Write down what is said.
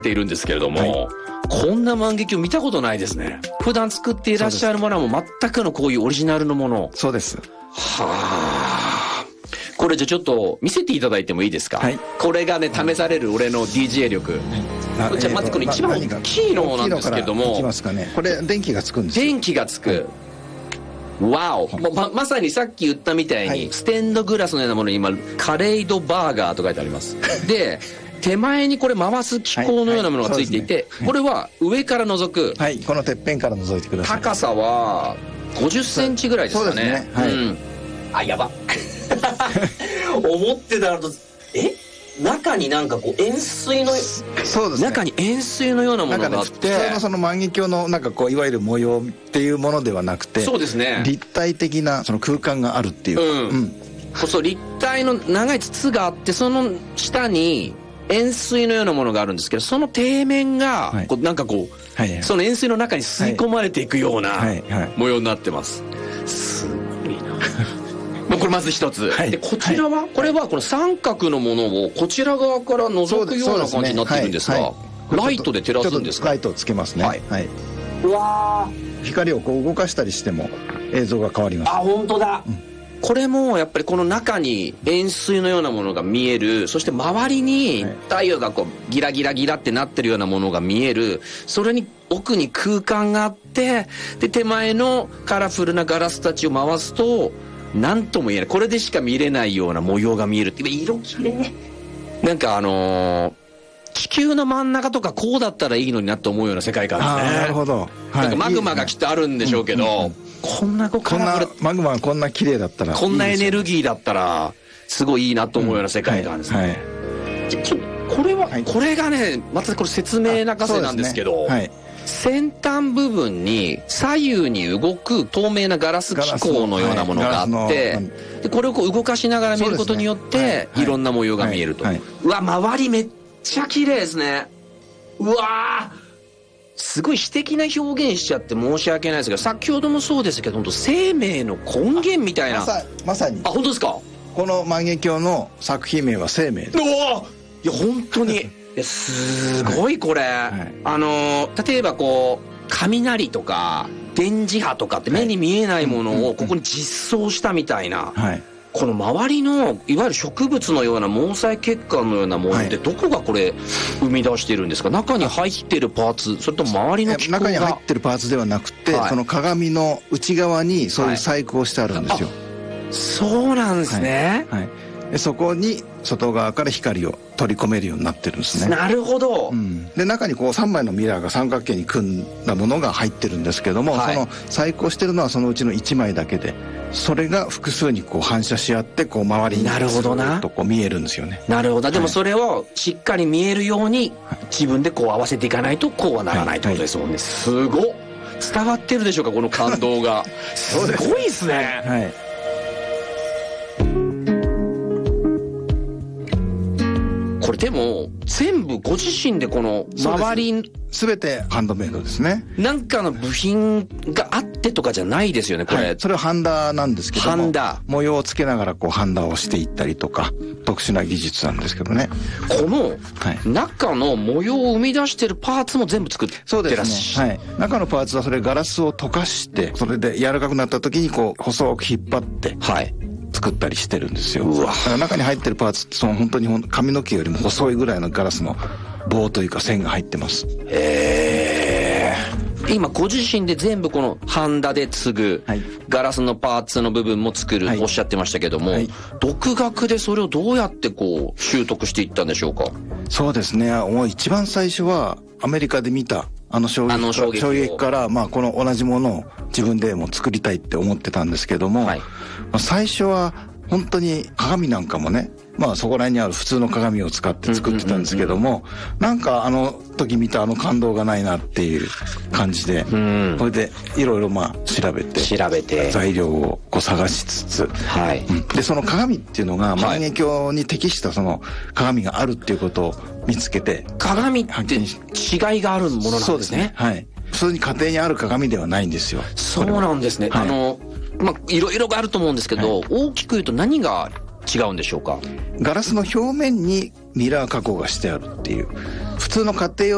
ているんですけれども、こんな万華鏡見たことないですね。普段作っていらっしゃるものはもう全くのこういうオリジナルのもの。 そうです。 はあ。これじゃちょっと見せていただいてもいいですか？はい。これがね、試される俺の DJ 力。じゃあまずこの一番大きいのなんですけども。 いきますかね。これ電気がつくんですよ。 電気がつく。わお、まさにさっき言ったみたいに、ステンドグラスのようなものに今カレイドバーガーと書いてあります。で手前にこれ回す機構のようなものがついていて、これは上から覗く。 はい、このてっぺんから覗いてください。 高さは50センチぐらいですかね。そうですね。はい。あ、やば。思ってたのと、中になんかこう円錐の、そうですね、中に円錐のようなものがあって、 普通のその万華鏡のなんかこういわゆる模様っていうものではなくて、 そうですね、 立体的なその空間があるっていう、 そう立体の長い筒があって、その下に円錐のようなものがあるんですけど、その底面がこうなんかこう、その円錐の中に吸い込まれていくような模様になってます。すごいな。これまず一つ、でこちらは、これはこの三角のものをこちら側から覗くような感じになっているんですが、ライトで照らすんですか？ ライトをつけますね。はい。うわー、光をこう動かしたりしても映像が変わります。 あ、本当だ。これもやっぱりこの中に円錐のようなものが見える、そして周りに太陽がこうギラギラギラってなってるようなものが見える、それに奥に空間があって、で手前のカラフルなガラスたちを回すと何とも言えない、これでしか見れないような模様が見えるって、色きれい。なんか地球の真ん中とかこうだったらいいのになと思うような世界観ですね。 なるほど。 なんかマグマがきっとあるんでしょうけど、こんなマグマがこんな綺麗だったら、 こんなエネルギーだったらすごいいいなと思うような世界観ですね。これは、これがね、またこれ説明泣かせなんですけど、先端部分に左右に動く透明なガラス機構のようなものがあって、でこれをこう動かしながら見ることによっていろんな模様が見えると。うわ、周りめっちゃ綺麗ですね。うわー、すごい詩的な表現しちゃって申し訳ないですが、先ほどもそうですけど、本当生命の根源みたいな。 まさに。あ、 本当ですか？ この万華鏡の作品名は生命です。 うわ、いや本当にすごいこれ、例えばこう雷とか電磁波とかって目に見えないものをここに実装したみたいな、この周りのいわゆる植物のような毛細血管のようなものってどこがこれ生み出しているんですか？中に入ってるパーツ、それとも周りの機構が？ 中に入ってるパーツではなくて、その鏡の内側にそういう細工をしてあるんですよ。 そうなんですね。 でそこに外側から光を取り込めるようになってるんですね。 なるほど。 で中にこう3枚のミラーが三角形に組んだものが入ってるんですけども、その細工をしてるのはそのうちの1枚だけで、それが複数にこう反射し合ってこう周りにずっとこう見えるんですよね。 なるほど。でもそれをしっかり見えるように自分でこう合わせていかないとこうはならないってことですもんね。すごっ。伝わってるでしょうか、この感動が。すごいですね。これでも全部ご自身でこの周り全てハンドメイドですね。 なんかの部品があってとかじゃないですよね、これ。 それはハンダなんですけども、模様をつけながらこうハンダをしていったりとか、特殊な技術なんですけどね。 この中の模様を生み出してるパーツも全部作ってらっしゃる。そうですね。 中のパーツはそれガラスを溶かして、それで柔らかくなった時にこう細く引っ張って、作ったりしてるんですよ。だから中に入ってるパーツってその本当に髪の毛よりも細いぐらいのガラスの棒というか線が入ってます。 今ご自身で全部このハンダで継ぐ、ガラスのパーツの部分も作る、おっしゃってましたけども、独学でそれをどうやってこう習得していったんでしょうか？ そうですね、もう一番最初はアメリカで見た衝撃から、この同じものを自分でも作りたいって思ってたんですけども、最初は本当に鏡なんかもね、そこら辺にある普通の鏡を使って作ってたんですけども、なんか時見た感動がないなっていう感じで、それでいろいろ調べて材料をこう探しつつ、でその鏡っていうのが万華鏡に適したその鏡があるっていうことを見つけて。 鏡って違いがあるものなんですね。 そうですね。普通に家庭にある鏡ではないんですよ。 そうなんですね。いろいろがあると思うんですけど、大きく言うと何が違うんでしょうか？ ガラスの表面にミラー加工がしてあるっていう、普通の家庭用